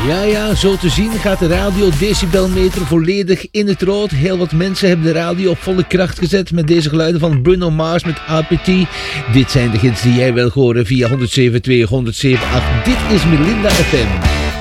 Ja, zo te zien gaat de radiodecibelmeter volledig in het rood. Heel wat mensen hebben de radio op volle kracht gezet met deze geluiden van Bruno Mars met Appetit. Dit zijn de hits die jij wil horen via 107.2, 107.8. Dit is Melinda FM.